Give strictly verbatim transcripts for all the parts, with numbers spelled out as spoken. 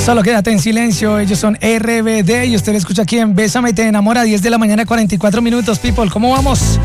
Solo quédate en silencio, ellos son R B D y usted lo escucha aquí en Bésame Te Enamora, diez de la mañana, cuarenta y cuatro minutos, people, ¿cómo vamos?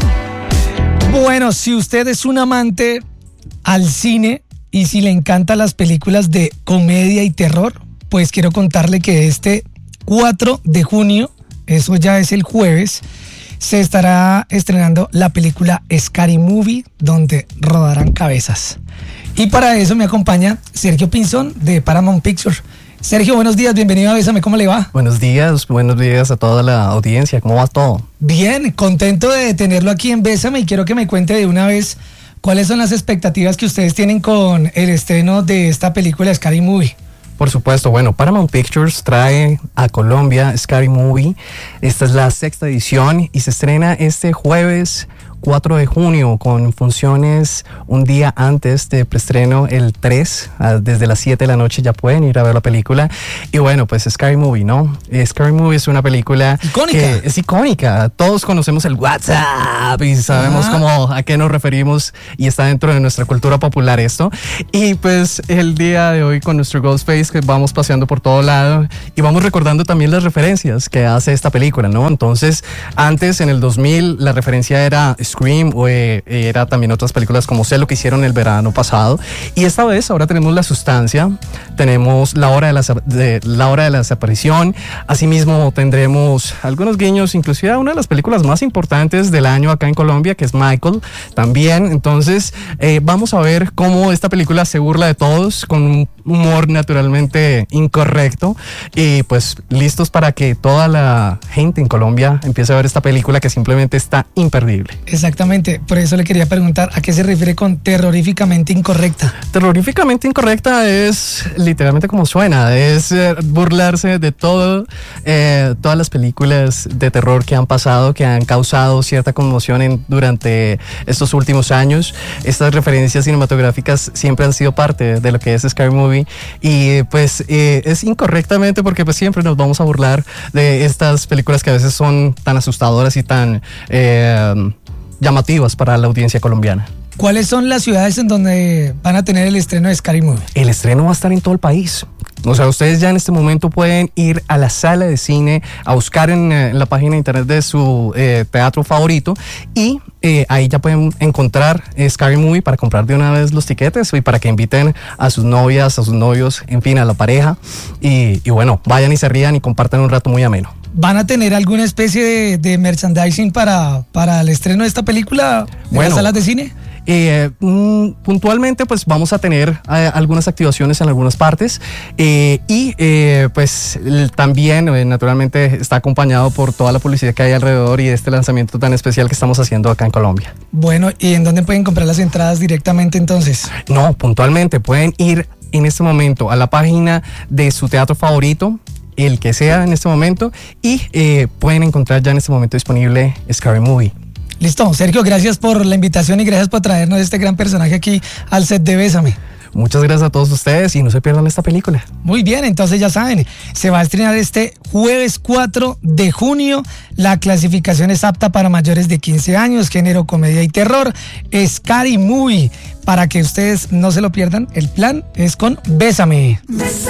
Bueno, si usted es un amante al cine y si le encantan las películas de comedia y terror, pues quiero contarle que este cuatro de junio, eso ya es el jueves, se estará estrenando la película Scary Movie, donde rodarán cabezas. Y para eso me acompaña Sergio Pinzón de Paramount Pictures. Sergio, buenos días, bienvenido a Bésame, ¿cómo le va? Buenos días, buenos días a toda la audiencia, ¿cómo va todo? Bien, contento de tenerlo aquí en Bésame y quiero que me cuente de una vez cuáles son las expectativas que ustedes tienen con el estreno de esta película Scary Movie. Por supuesto, bueno, Paramount Pictures trae a Colombia Scary Movie. Esta es la sexta edición y se estrena este jueves cuatro de junio con funciones un día antes de preestreno, el tres, desde las siete de la noche ya pueden ir a ver la película. Y bueno, pues Scary Movie, ¿no? Scary Movie es una película icónica. Que es icónica. Todos conocemos el WhatsApp y sabemos ah. cómo, a qué nos referimos y está dentro de nuestra cultura popular esto. Y pues el día de hoy con nuestro Ghostface que vamos paseando por todo lado y vamos recordando también las referencias que hace esta película, ¿no? Entonces, antes en el dos mil la referencia era Scream o eh, era también otras películas como Sé lo que hicieron el verano pasado, y esta vez ahora tenemos La Sustancia, tenemos La hora de la, de, la hora de la desaparición, asimismo tendremos algunos guiños inclusive a una de las películas más importantes del año acá en Colombia, que es Michael también. Entonces eh, vamos a ver cómo esta película se burla de todos con un humor naturalmente incorrecto y pues listos para que toda la gente en Colombia empiece a ver esta película que simplemente está imperdible. Exactamente, por eso le quería preguntar a qué se refiere con terroríficamente incorrecta. Terroríficamente incorrecta es literalmente como suena, es eh, burlarse de todo, eh, todas las películas de terror que han pasado, que han causado cierta conmoción en, durante estos últimos años. Estas referencias cinematográficas siempre han sido parte de lo que es Scary Movie y pues eh, es incorrectamente porque pues siempre nos vamos a burlar de estas películas que a veces son tan asustadoras y tan Eh, llamativas para la audiencia colombiana. ¿Cuáles son las ciudades en donde van a tener el estreno de Scary Movie? El estreno va a estar en todo el país. O sea, ustedes ya en este momento pueden ir a la sala de cine, a buscar en, en la página de internet de su eh, teatro favorito y eh, ahí ya pueden encontrar eh, Scary Movie para comprar de una vez los tiquetes y para que inviten a sus novias, a sus novios, en fin, a la pareja. Y, y bueno, vayan y se rían y compartan un rato muy ameno. ¿Van a tener alguna especie de, de merchandising para, para el estreno de esta película en bueno, las salas de cine? Eh, mm, puntualmente pues vamos a tener eh, algunas activaciones en algunas partes eh, y eh, pues el, también eh, naturalmente está acompañado por toda la publicidad que hay alrededor y este lanzamiento tan especial que estamos haciendo acá en Colombia. Bueno, ¿y en dónde pueden comprar las entradas directamente entonces? No, puntualmente pueden ir en este momento a la página de su teatro favorito, el que sea en este momento, y eh, pueden encontrar ya en este momento disponible Scary Movie. Listo, Sergio, gracias por la invitación y gracias por traernos este gran personaje aquí al set de Bésame. Muchas gracias a todos ustedes y no se pierdan esta película. Muy bien, entonces ya saben, se va a estrenar este jueves cuatro de junio. La clasificación es apta para mayores de quince años, género, comedia y terror. Scary Movie, para que ustedes no se lo pierdan. El plan es con Bésame.